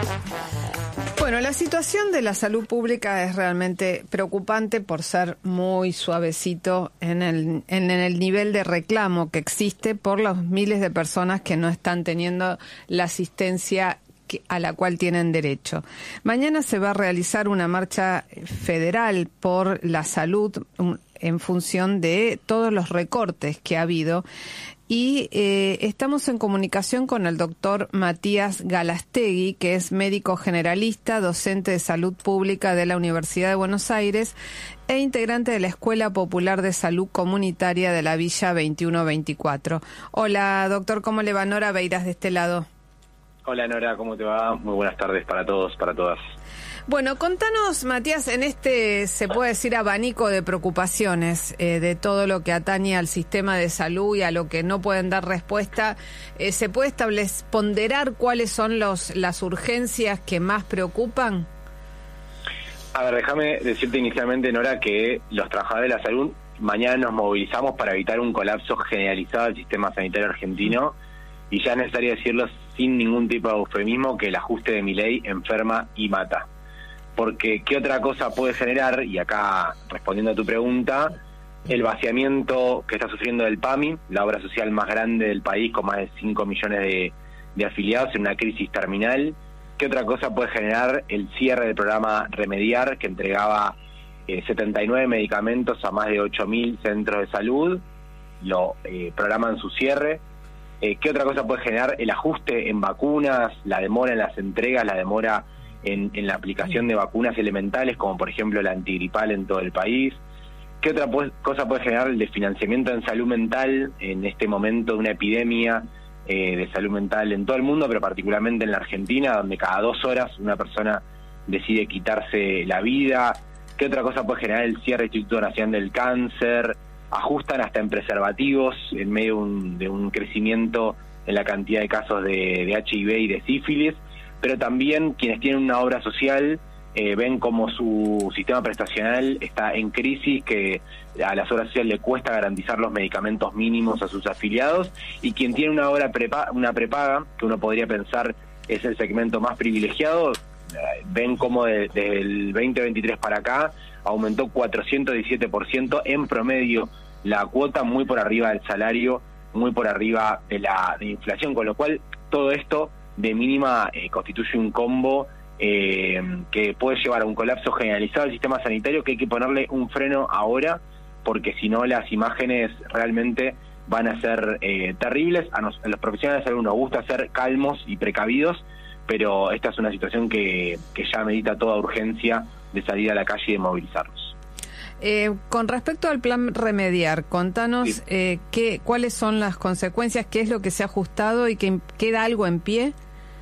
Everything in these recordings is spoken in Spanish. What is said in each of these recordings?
Bueno, la situación de la salud pública es realmente preocupante por ser muy suavecito en el nivel de reclamo que existe por los miles de personas que no están teniendo la asistencia a la cual tienen derecho. Mañana se va a realizar una marcha federal por la salud en función de todos los recortes que ha habido. Y estamos en comunicación con el doctor Matías Galastegui, que es médico generalista, docente de salud pública de la Universidad de Buenos Aires e integrante de la Escuela Popular de Salud Comunitaria de la Villa 2124. Hola, doctor, ¿cómo le va? Nora Beiras de este lado. Hola, Nora, ¿cómo te va? Muy buenas tardes para todos, para todas. Bueno, contanos, Matías, en este, se puede decir, abanico de preocupaciones de todo lo que atañe al sistema de salud y a lo que no pueden dar respuesta, ¿se puede ponderar cuáles son las urgencias que más preocupan? A ver, déjame decirte inicialmente, Nora, que los trabajadores de la salud mañana nos movilizamos para evitar un colapso generalizado del sistema sanitario argentino, y ya es necesario decirlo sin ningún tipo de eufemismo que el ajuste de Milei enferma y mata. Porque ¿qué otra cosa puede generar? Y acá, respondiendo a tu pregunta, el vaciamiento que está sufriendo el PAMI, la obra social más grande del país, con más de 5 millones de afiliados en una crisis terminal. ¿Qué otra cosa puede generar el cierre del programa Remediar, que entregaba 79 medicamentos a más de 8.000 centros de salud? Lo programan su cierre. ¿Qué otra cosa puede generar el ajuste en vacunas, la demora en las entregas, la demora en la aplicación de vacunas elementales, como por ejemplo la antigripal en todo el país? ¿Qué otra cosa puede generar el desfinanciamiento en salud mental en este momento de una epidemia de salud mental en todo el mundo, pero particularmente en la Argentina, donde cada 2 horas una persona decide quitarse la vida? ¿Qué otra cosa puede generar el cierre del Instituto Nacional del Cáncer? Ajustan hasta en preservativos en medio de un crecimiento en la cantidad de casos de HIV y de sífilis, pero también quienes tienen una obra social ven como su sistema prestacional está en crisis, que a las obras sociales le cuesta garantizar los medicamentos mínimos a sus afiliados, y quien tiene una obra una prepaga, que uno podría pensar es el segmento más privilegiado, ven como desde el 2023 para acá aumentó 417% en promedio la cuota, muy por arriba del salario, muy por arriba de la inflación, con lo cual todo esto de mínima constituye un combo que puede llevar a un colapso generalizado del sistema sanitario, que hay que ponerle un freno ahora, porque si no las imágenes realmente van a ser terribles. A los profesionales de salud nos gusta ser calmos y precavidos, pero esta es una situación que ya amerita toda urgencia de salir a la calle y de movilizarnos. Con respecto al plan Remediar, contanos cuáles son las consecuencias, qué es lo que se ha ajustado y que queda algo en pie.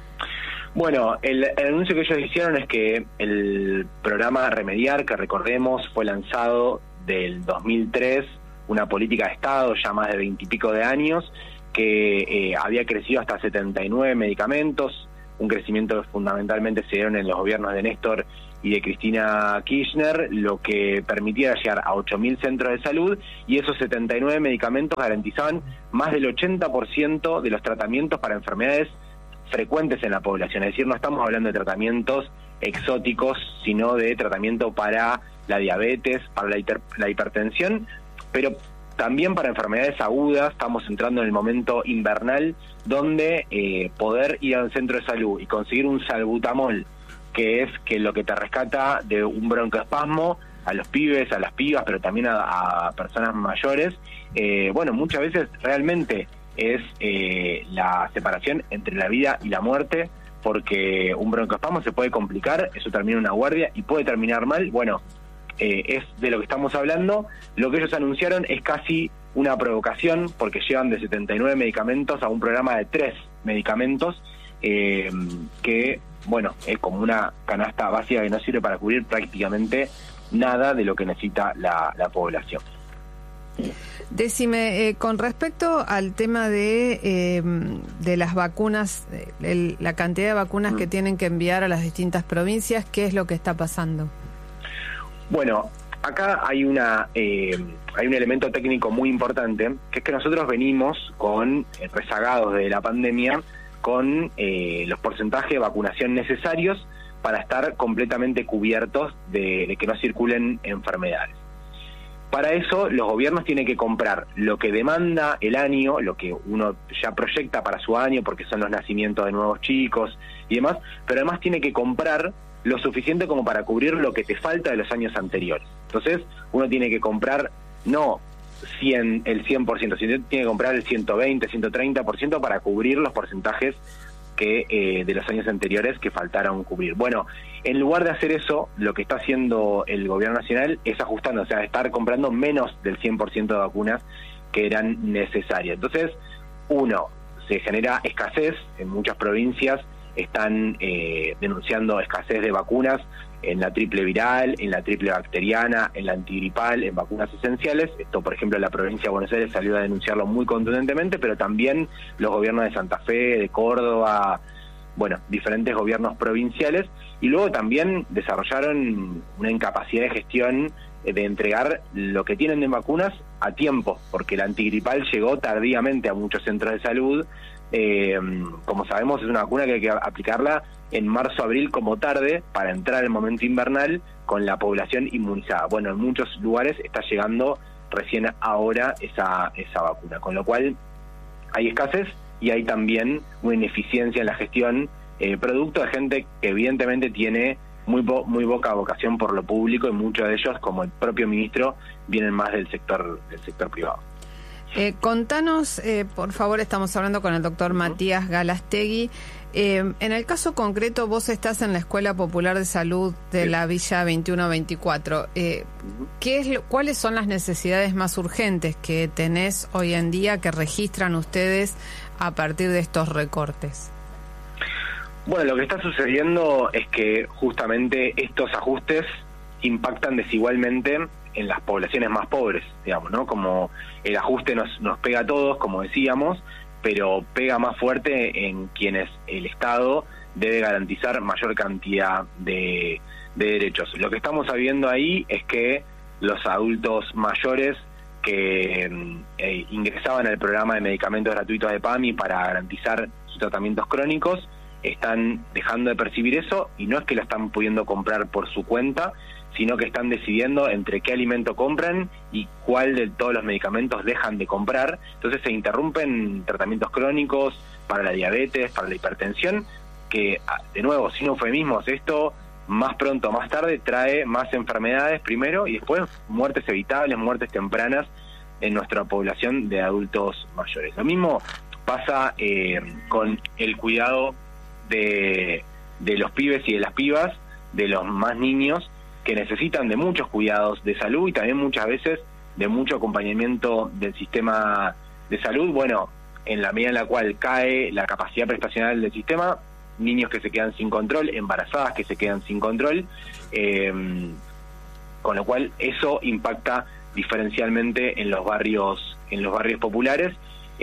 Bueno, el anuncio que ellos hicieron es que el programa Remediar, que recordemos fue lanzado del 2003, una política de Estado ya más de 20 y pico de años, que había crecido hasta 79 medicamentos, un crecimiento que fundamentalmente se dieron en los gobiernos de Néstor y de Cristina Kirchner, lo que permitía llegar a 8.000 centros de salud, y esos 79 medicamentos garantizaban más del 80% de los tratamientos para enfermedades frecuentes en la población. Es decir, no estamos hablando de tratamientos exóticos, sino de tratamiento para la diabetes, para la hipertensión, pero también para enfermedades agudas. Estamos entrando en el momento invernal, donde poder ir a un centro de salud y conseguir un salbutamol, que es lo que te rescata de un broncoespasmo, a los pibes, a las pibas, pero también a personas mayores, bueno, muchas veces realmente es la separación entre la vida y la muerte, porque un broncoespasmo se puede complicar, eso termina en una guardia y puede terminar mal. Bueno, es de lo que estamos hablando. Lo que ellos anunciaron es casi una provocación, porque llevan de 79 medicamentos a un programa de 3 medicamentos, que, bueno, es como una canasta básica que no sirve para cubrir prácticamente nada de lo que necesita la población. Decime, con respecto al tema de las vacunas, la cantidad de vacunas que tienen que enviar a las distintas provincias, ¿qué es lo que está pasando? Bueno, acá hay un elemento técnico muy importante, que es que nosotros venimos rezagados de la pandemia, con los porcentajes de vacunación necesarios para estar completamente cubiertos de que no circulen enfermedades. Para eso los gobiernos tienen que comprar lo que demanda el año, lo que uno ya proyecta para su año, porque son los nacimientos de nuevos chicos y demás, pero además tiene que comprar lo suficiente como para cubrir lo que te falta de los años anteriores. Entonces uno tiene que comprar no el 100%, sino tiene que comprar el 120, 130% para cubrir los porcentajes que de los años anteriores que faltaron cubrir. Bueno, en lugar de hacer eso, lo que está haciendo el gobierno nacional es ajustando, o sea, estar comprando menos del 100% de vacunas que eran necesarias. Entonces, se genera escasez. En muchas provincias están denunciando escasez de vacunas en la triple viral, en la triple bacteriana, en la antigripal, en vacunas esenciales. Esto, por ejemplo, la provincia de Buenos Aires salió a denunciarlo muy contundentemente, pero también los gobiernos de Santa Fe, de Córdoba, diferentes gobiernos provinciales, y luego también desarrollaron una incapacidad de gestión de entregar lo que tienen de vacunas a tiempo, porque la antigripal llegó tardíamente a muchos centros de salud. Como sabemos, es una vacuna que hay que aplicarla en marzo-abril como tarde para entrar el momento invernal con la población inmunizada. Bueno, en muchos lugares está llegando recién ahora esa vacuna, con lo cual hay escasez y hay también una ineficiencia en la gestión, producto de gente que evidentemente tiene muy poca vocación por lo público, y muchos de ellos, como el propio ministro, vienen más del sector privado. Contanos, por favor, estamos hablando con el doctor Matías Galastegui. En el caso concreto, vos estás en la Escuela Popular de Salud de la Villa 2124. ¿Cuáles son las necesidades más urgentes que tenés hoy en día, que registran ustedes a partir de estos recortes? Bueno, lo que está sucediendo es que justamente estos ajustes impactan desigualmente en las poblaciones más pobres, digamos, ¿no? Como el ajuste nos pega a todos, como decíamos, pero pega más fuerte en quienes el Estado debe garantizar mayor cantidad de derechos. Lo que estamos sabiendo ahí es que los adultos mayores que ingresaban al programa de medicamentos gratuitos de PAMI para garantizar sus tratamientos crónicos están dejando de percibir eso, y no es que lo están pudiendo comprar por su cuenta, sino que están decidiendo entre qué alimento compran y cuál de todos los medicamentos dejan de comprar. Entonces se interrumpen tratamientos crónicos para la diabetes, para la hipertensión, que, de nuevo, sin eufemismos, esto más pronto o más tarde trae más enfermedades primero, y después muertes evitables, muertes tempranas en nuestra población de adultos mayores. Lo mismo pasa con el cuidado de los pibes y de las pibas, de los más niños, que necesitan de muchos cuidados de salud y también muchas veces de mucho acompañamiento del sistema de salud. Bueno, en la medida en la cual cae la capacidad prestacional del sistema, niños que se quedan sin control, embarazadas que se quedan sin control, con lo cual eso impacta diferencialmente en los barrios populares.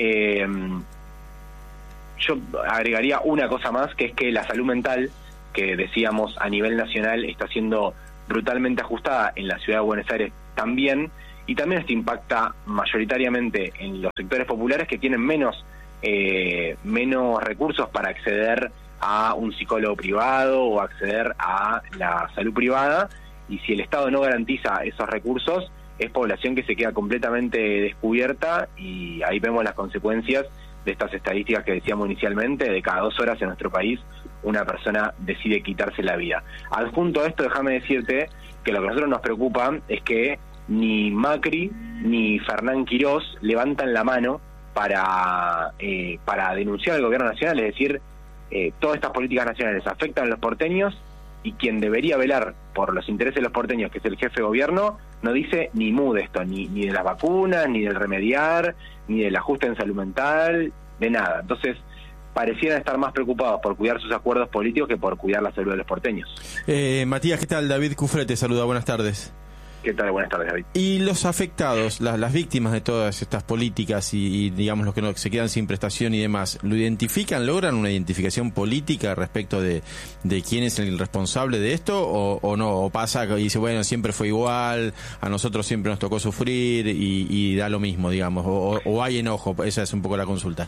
Yo agregaría una cosa más, que es que la salud mental, que decíamos a nivel nacional está siendo brutalmente ajustada, en la ciudad de Buenos Aires también, y también esto impacta mayoritariamente en los sectores populares que tienen menos recursos para acceder a un psicólogo privado o acceder a la salud privada, y si el Estado no garantiza esos recursos, es población que se queda completamente descubierta, y ahí vemos las consecuencias de estas estadísticas que decíamos inicialmente: de cada 2 horas en nuestro país una persona decide quitarse la vida. Adjunto a esto, déjame decirte que lo que a nosotros nos preocupa es que ni Macri ni Fernán Quirós levantan la mano para denunciar al gobierno nacional. Es decir, todas estas políticas nacionales afectan a los porteños, y quien debería velar por los intereses de los porteños, que es el jefe de gobierno, no dice ni mu de esto, ni de las vacunas, ni del remediar, ni del ajuste en salud mental, de nada. Entonces, parecieran estar más preocupados por cuidar sus acuerdos políticos que por cuidar la salud de los porteños. Matías, ¿qué tal? David Cufré te saluda, buenas tardes. ¿Qué tal? Buenas tardes, David. Y los afectados, las víctimas de todas estas políticas y digamos los que no, se quedan sin prestación y demás, ¿lo identifican? ¿Logran una identificación política respecto de quién es el responsable de esto o no? ¿O pasa y dice, bueno, siempre fue igual, a nosotros siempre nos tocó sufrir y da lo mismo, digamos? ¿O hay enojo? Esa es un poco la consulta.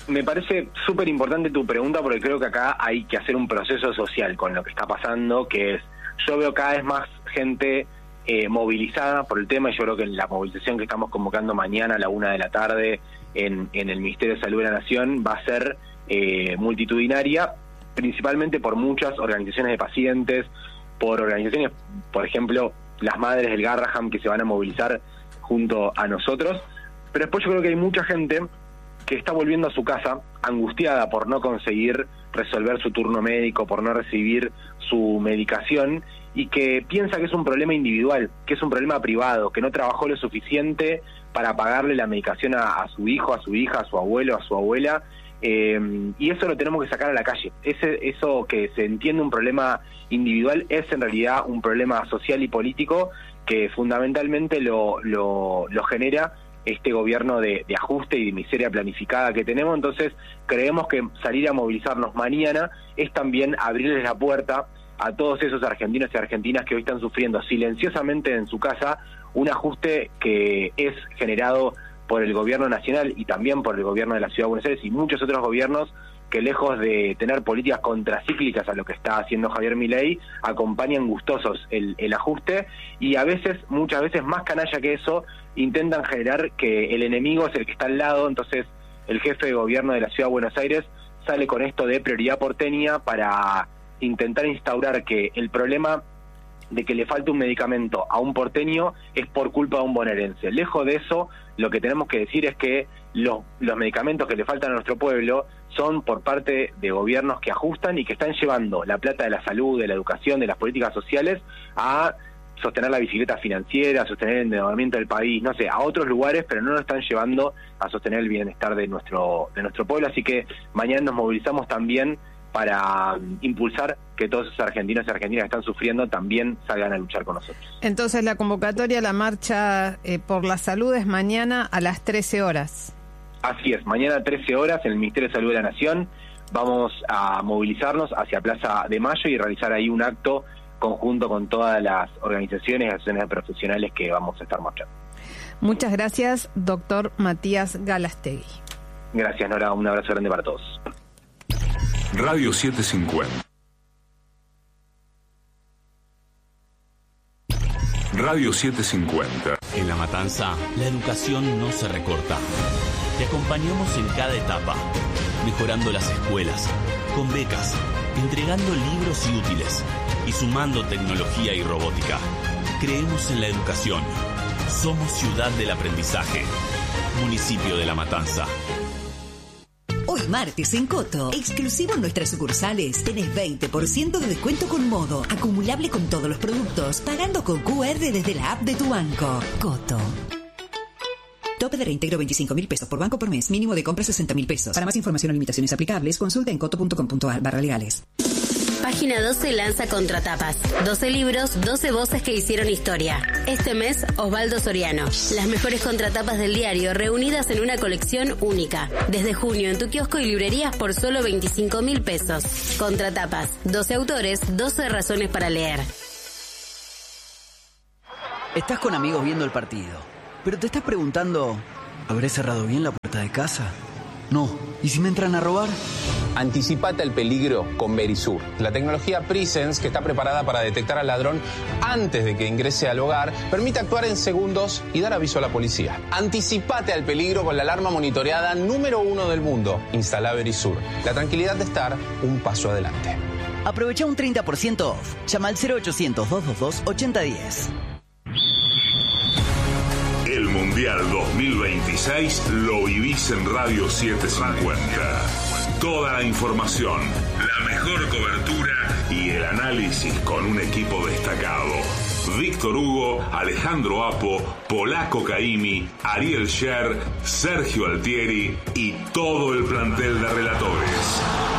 me parece súper importante tu pregunta, porque creo que acá hay que hacer un proceso social con lo que está pasando, que es, yo veo cada vez más gente movilizada por el tema, y yo creo que la movilización que estamos convocando mañana a la 1 de la tarde en el Ministerio de Salud de la Nación va a ser multitudinaria, principalmente por muchas organizaciones de pacientes, por organizaciones, por ejemplo, las madres del Garrahan, que se van a movilizar junto a nosotros. Pero después yo creo que hay mucha gente que está volviendo a su casa angustiada por no conseguir resolver su turno médico, por no recibir su medicación, y que piensa que es un problema individual, que es un problema privado, que no trabajó lo suficiente para pagarle la medicación a su hijo, a su hija, a su abuelo, a su abuela, y eso lo tenemos que sacar a la calle. Eso que se entiende un problema individual es en realidad un problema social y político que fundamentalmente lo genera este gobierno de ajuste y de miseria planificada que tenemos. Entonces creemos que salir a movilizarnos mañana es también abrirles la puerta a todos esos argentinos y argentinas que hoy están sufriendo silenciosamente en su casa un ajuste que es generado por el gobierno nacional y también por el gobierno de la Ciudad de Buenos Aires y muchos otros gobiernos que, lejos de tener políticas contracíclicas a lo que está haciendo Javier Milei, acompañan gustosos el ajuste, y a veces, muchas veces más canalla que eso, intentan generar que el enemigo es el que está al lado. Entonces el jefe de gobierno de la Ciudad de Buenos Aires sale con esto de prioridad porteña para intentar instaurar que el problema de que le falte un medicamento a un porteño es por culpa de un bonaerense. Lejos de eso, lo que tenemos que decir es que los medicamentos que le faltan a nuestro pueblo son por parte de gobiernos que ajustan y que están llevando la plata de la salud, de la educación, de las políticas sociales a sostener la bicicleta financiera, a sostener el endeudamiento del país, no sé, a otros lugares, pero no lo están llevando a sostener el bienestar de nuestro pueblo. Así que mañana nos movilizamos también para impulsar que todos esos argentinos y argentinas que están sufriendo también salgan a luchar con nosotros. Entonces la convocatoria a la marcha por la salud es mañana a las 13 horas. Así es, mañana a 13 horas en el Ministerio de Salud de la Nación vamos a movilizarnos hacia Plaza de Mayo y realizar ahí un acto conjunto con todas las organizaciones y asociaciones profesionales que vamos a estar marchando. Muchas gracias, doctor Matías Galastegui. Gracias, Nora, un abrazo grande para todos. Radio 750. Radio 750. En La Matanza, la educación no se recorta. Te acompañamos en cada etapa, mejorando las escuelas, con becas, entregando libros y útiles y sumando tecnología y robótica. Creemos en la educación. Somos ciudad del aprendizaje. Municipio de La Matanza. Hoy martes en Coto, exclusivo en nuestras sucursales, tenés 20% de descuento con Modo, acumulable con todos los productos, pagando con QR desde la app de tu banco. Coto. Tope de reintegro 25.000 pesos por banco por mes, mínimo de compra 60.000 pesos. Para más información o limitaciones aplicables, consulta en coto.com.ar/legales. Página 12 lanza Contratapas. 12 libros, 12 voces que hicieron historia. Este mes, Osvaldo Soriano. Las mejores contratapas del diario reunidas en una colección única. Desde junio en tu kiosco y librerías por solo 25.000 pesos. Contratapas. 12 autores, 12 razones para leer. Estás con amigos viendo el partido, pero te estás preguntando, ¿habré cerrado bien la puerta de casa? No. ¿Y si me entran a robar? Anticipate al peligro con Verisur, la tecnología Presence que está preparada para detectar al ladrón antes de que ingrese al hogar, permite actuar en segundos y dar aviso a la policía. Anticipate al peligro con la alarma monitoreada número 1 del mundo. Instala Verisur, la tranquilidad de estar un paso adelante. Aprovecha un 30% off. Llama al 0800-222-8010. El Mundial 2026 lo vivís en Radio 750. Toda la información, la mejor cobertura y el análisis con un equipo destacado. Víctor Hugo, Alejandro Apo, Polaco Caimi, Ariel Sher, Sergio Altieri y todo el plantel de relatores.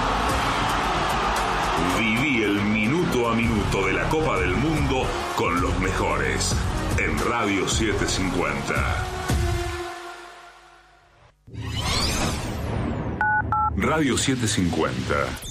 Viví el minuto a minuto de la Copa del Mundo con los mejores en Radio 750. Radio 750.